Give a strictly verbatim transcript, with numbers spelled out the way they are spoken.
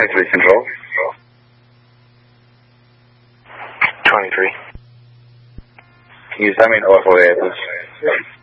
twenty-three Control. twenty-three. Can you send me an O F O A, please?